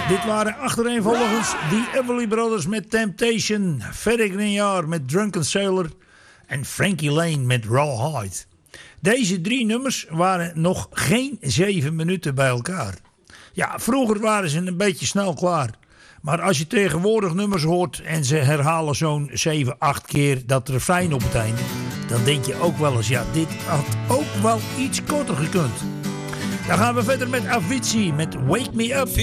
Dit waren achtereenvolgens The Everly Brothers met Temptation, Freddy Grignard met Drunken Sailor en Frankie Lane met Rawhide. Deze 3 nummers waren nog geen 7 minuten bij elkaar. Ja, vroeger waren ze een beetje snel klaar. Maar als je tegenwoordig nummers hoort en ze herhalen zo'n 7, 8 keer dat refrein op het einde, dan denk je ook wel eens, ja, dit had ook wel iets korter gekund. Dan gaan we verder met Avicii met Wake Me Up.